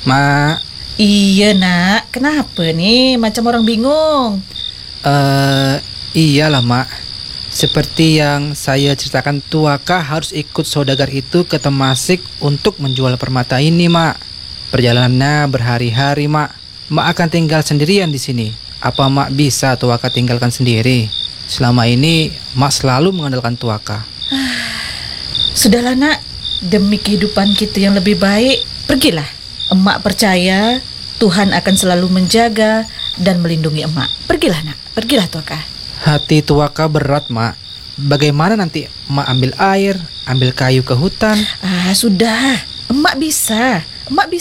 Mak, Iya nak, kenapa nih macam orang bingung? iyalah mak. Seperti yang saya ceritakan, Tuaka harus ikut saudagar itu ke Temasik untuk menjual permata ini, mak. Perjalanannya berhari-hari, mak. Mak akan tinggal sendirian di sini. Apa mak bisa Tuaka tinggalkan sendiri? Selama ini mak selalu mengandalkan Tuaka. Sudahlah nak, demi kehidupan kita yang lebih baik, pergilah. Emak percaya Tuhan akan selalu menjaga dan melindungi emak. Pergilah nak, pergilah Tuaka. Hati Tuaka berat, mak. Bagaimana nanti mak ambil air, ambil kayu ke hutan? Sudah, emak bisa.